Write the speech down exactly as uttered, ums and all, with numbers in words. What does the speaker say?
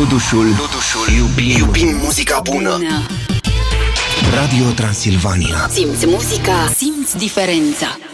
Ludușul, Ludușul. Iubim, iubim muzica bună. bună Radio Transilvania. Simți muzica, simți diferența.